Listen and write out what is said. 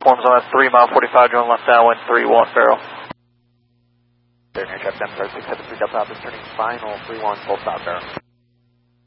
platforms on a 3 mile 45 going left downwind 3-1 Farrell. Aircraft 73673 Delta Alpha is turning final 3-1 full stop Farrell.